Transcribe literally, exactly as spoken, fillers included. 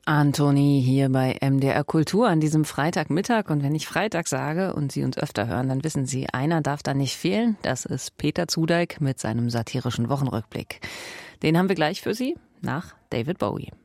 Anthony hier bei M D R Kultur an diesem Freitagmittag. Und wenn ich Freitag sage und Sie uns öfter hören, dann wissen Sie, einer darf da nicht fehlen. Das ist Peter Zudeik mit seinem satirischen Wochenrückblick. Den haben wir gleich für Sie nach David Bowie.